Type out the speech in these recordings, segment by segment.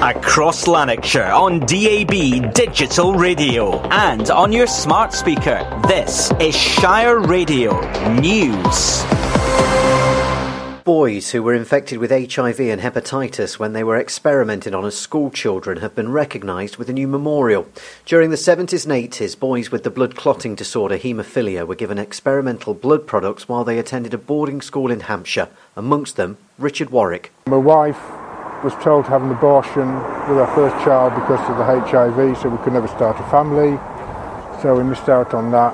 Across Lanarkshire on DAB Digital Radio and on your smart speaker. This is Shire Radio News. Boys who were infected with HIV and hepatitis when they were experimented on as school children have been recognised with a new memorial. During the 70s and 80s, boys with the blood clotting disorder haemophilia were given experimental blood products while they attended a boarding school in Hampshire, amongst them Richard Warwick. My wife was told to have an abortion with our first child because of the HIV, so we could never start a family, so we missed out on that.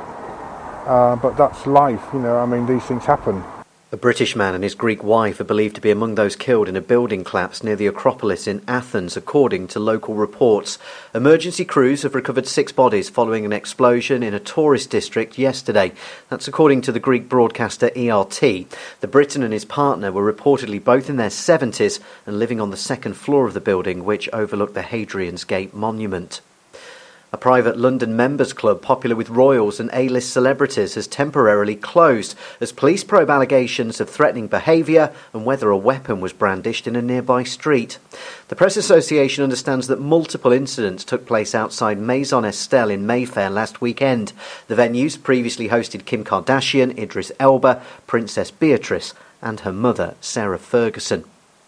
But that's life, these things happen. A British man and his Greek wife are believed to be among those killed in a building collapse near the Acropolis in Athens, according to local reports. Emergency crews have recovered 6 bodies following an explosion in a tourist district yesterday. That's according to the Greek broadcaster ERT. The Briton and his partner were reportedly both in their 70s and living on the second floor of the building, which overlooked the Hadrian's Gate monument. A private London members club popular with royals and A-list celebrities has temporarily closed as police probe allegations of threatening behaviour and whether a weapon was brandished in a nearby street. The Press Association understands that multiple incidents took place outside Maison Estelle in Mayfair last weekend. The venues previously hosted Kim Kardashian, Idris Elba, Princess Beatrice and her mother, Sarah Ferguson.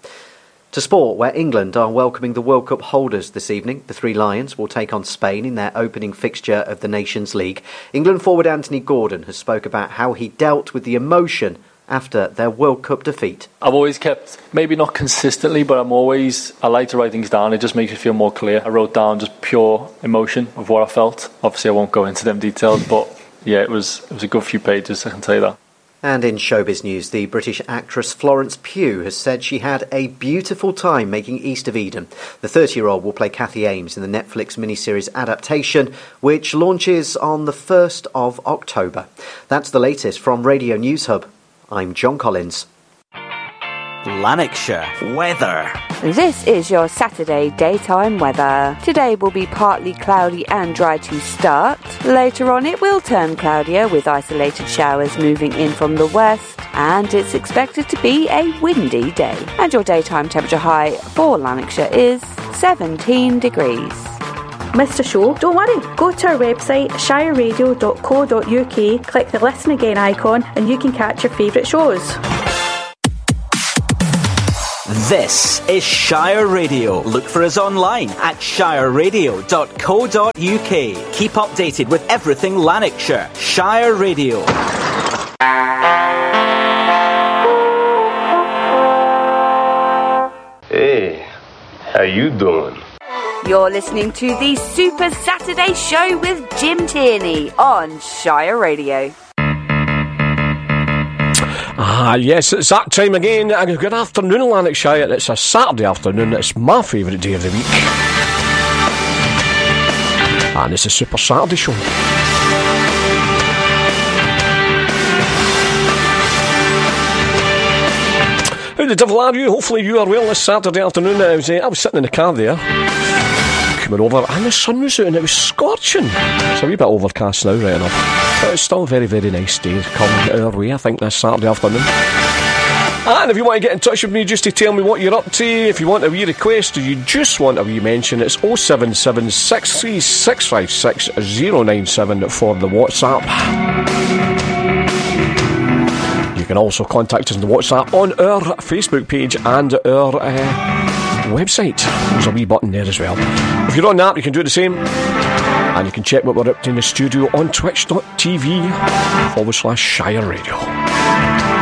To sport, where England are welcoming the World Cup holders this evening. The Three Lions will take on Spain in their opening fixture of the Nations League. England forward Anthony Gordon has spoke about how he dealt with the emotion after their World Cup defeat. I've always kept, maybe not consistently, but I like to write things down. It just makes me feel more clear. I wrote down just pure emotion of what I felt. Obviously, I won't go into them details, but yeah, it was a good few pages, I can tell you that. And in showbiz news, the British actress Florence Pugh has said she had a beautiful time making East of Eden. The 30-year-old will play Cathy Ames in the Netflix miniseries adaptation, which launches on the 1st of October. That's the latest from Radio News Hub. I'm John Collins. Lanarkshire weather. This is your Saturday daytime weather. Today will be partly cloudy and dry to start. Later on it will turn cloudier with isolated showers moving in from the west, and it's expected to be a windy day. And your daytime temperature high for Lanarkshire is 17 degrees. Missed a show? Don't worry. Go to our website shireradio.co.uk, click the listen again icon and you can catch your favourite shows. This is Shire Radio. Look for us online at shireradio.co.uk. Keep updated with everything Lanarkshire. Shire Radio. Hey, how you doing? You're listening to the Super Saturday Show with Jim Tierney on Shire Radio. Yes, it's that time again. Good afternoon, Lanarkshire. It's a Saturday afternoon. It's my favourite day of the week. And it's a Super Saturday Show. How the devil are you? Hopefully you are well this Saturday afternoon. I was sitting in the car there, coming over, and the sun was out and it was scorching. It's a wee bit overcast now, right enough. But it's still a very, very nice day coming our way, I think, this Saturday afternoon. And if you want to get in touch with me just to tell me what you're up to, if you want a wee request or you just want a wee mention, it's 077-636-656-097 for the WhatsApp. You can also contact us on the WhatsApp on our Facebook page and our website. There's a wee button there as well. If you're on that, you can do the same. And you can check what we're up to in the studio on twitch.tv/Shire Radio.